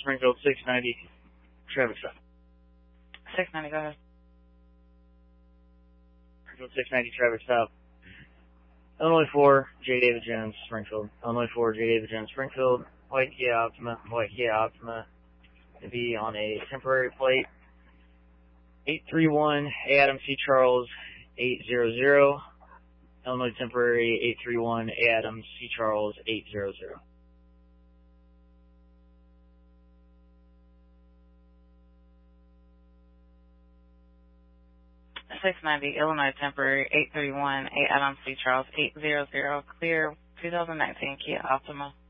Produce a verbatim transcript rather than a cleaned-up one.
Springfield, six ninety, traffic stop. six ninety, go ahead. Springfield, six ninety, traffic stop. Illinois four, J. David Jones, Springfield. Illinois four, J. David Jones, Springfield. White Kia Optima, White Kia Optima to be on a temporary plate. eight three one, A. Adam C. Charles, eight hundred. Illinois temporary, eight three one, A. Adam C. Charles, eight hundred. six ninety, Illinois temporary, eight thirty-one, A. Adam C. Charles, eight hundred, clear, two thousand nineteen Kia Optima.